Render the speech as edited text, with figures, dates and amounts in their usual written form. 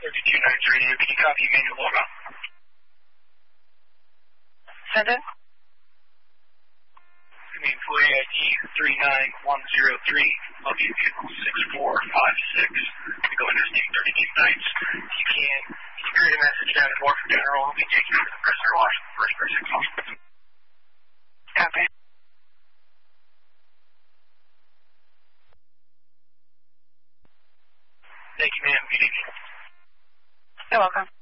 32 Nights Radio. Can you copy manual logout? Send it. Employee ID 39103, locate vehicle 6456. We go interstate 32 Nights. You can create a message down at Warford General. We'll be taking you to the Prisoner Washington First Person Call. Copy. Thank you, ma'am. Good evening. You're welcome.